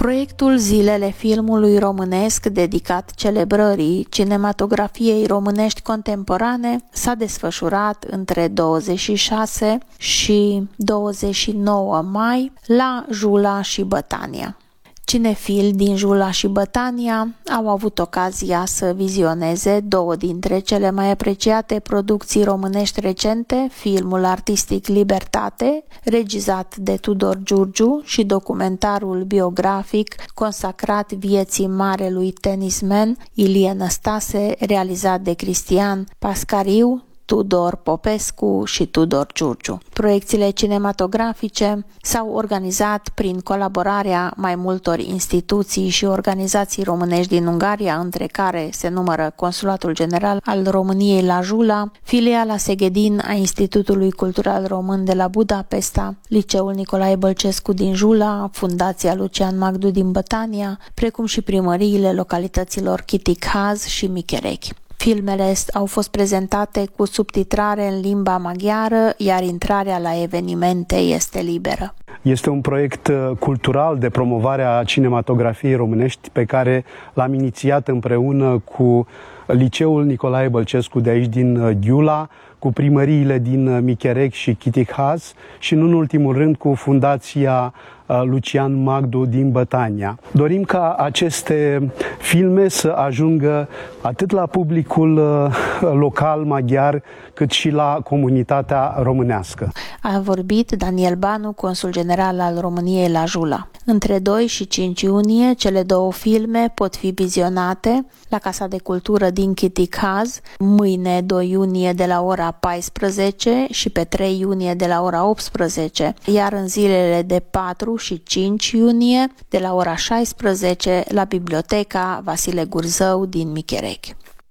Proiectul Zilele Filmului Românesc, dedicat celebrării cinematografiei românești contemporane, s-a desfășurat între 26 și 29 mai la Jula și Bătania. Cinefili din Jula și Bătania au avut ocazia să vizioneze două dintre cele mai apreciate producții românești recente, filmul artistic Libertate, regizat de Tudor Giurgiu, și documentarul biografic consacrat vieții marelui tenismen Ilie Năstase, realizat de Cristian Pascariu, Tudor Popescu și Tudor Giurgiu. Proiecțiile cinematografice s-au organizat prin colaborarea mai multor instituții și organizații românești din Ungaria, între care se numără Consulatul General al României la Jula, filiala Seghedin a Institutului Cultural Român de la Budapesta, Liceul Nicolae Bălcescu din Jula, Fundația Lucian Magdu din Bătania, precum și primăriile localităților Chitikhaz și Micherechi. Filmele au fost prezentate cu subtitrare în limba maghiară, iar intrarea la evenimente este liberă. Este un proiect cultural de promovare a cinematografiei românești pe care l-am inițiat împreună cu Liceul Nicolae Bălcescu de aici din Ghiula, cu primăriile din Micherec și Chitikhaz și, în ultimul rând, cu Fundația Lucian Magdu din Bătania. Dorim ca aceste filme să ajungă atât la publicul local maghiar, cât și la comunitatea românească. A vorbit Daniel Banu, consul general al României la Jula. Între 2 și 5 iunie, cele două filme pot fi vizionate la Casa de Cultură din Chitikhaz, mâine 2 iunie de la ora 14 și pe 3 iunie de la ora 18, iar în zilele de 4 și 5 iunie de la ora 16 la Biblioteca Vasile Gurzău din Micherechi.